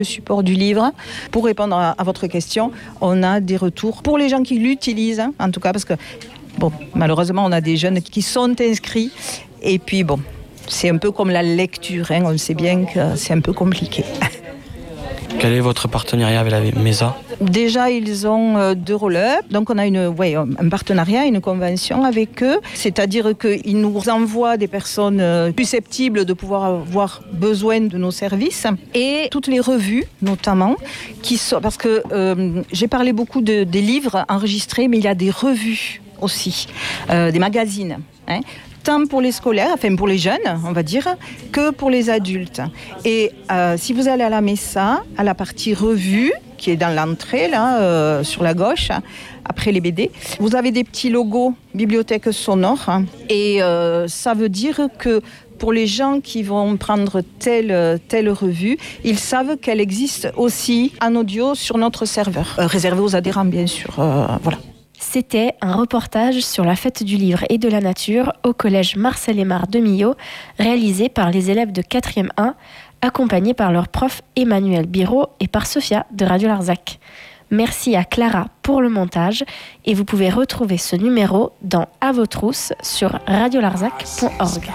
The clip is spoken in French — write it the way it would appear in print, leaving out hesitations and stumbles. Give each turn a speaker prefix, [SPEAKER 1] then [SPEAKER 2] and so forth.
[SPEAKER 1] Le support du livre, pour répondre à votre question, on a des retours pour les gens qui l'utilisent, en tout cas, parce que malheureusement, on a des jeunes qui sont inscrits. Et puis c'est un peu comme la lecture, on sait bien que c'est un peu compliqué.
[SPEAKER 2] Quel est votre partenariat avec la MESA ?
[SPEAKER 1] Déjà, ils ont 2 roll-up. Donc, on a un partenariat, une convention avec eux. C'est-à-dire qu'ils nous envoient des personnes susceptibles de pouvoir avoir besoin de nos services. Et toutes les revues, notamment, parce que j'ai parlé beaucoup des livres enregistrés, mais il y a des revues aussi, des magazines. Tant pour les scolaires, pour les jeunes, on va dire, que pour les adultes. Et si vous allez à la MESA, à la partie revue, qui est dans l'entrée, là, sur la gauche, après les BD, vous avez des petits logos bibliothèque sonore. Et ça veut dire que pour les gens qui vont prendre telle revue, ils savent qu'elle existe aussi en audio sur notre serveur, réservé aux adhérents, bien sûr. Voilà.
[SPEAKER 3] C'était un reportage sur la fête du livre et de la nature au collège Marcel Aymar de Millau, réalisé par les élèves de 4e 1, accompagnés par leur prof Emmanuel Biraud et par Sophia de Radio Larzac. Merci à Clara pour le montage et vous pouvez retrouver ce numéro dans À vos trousses sur radiolarzac.org.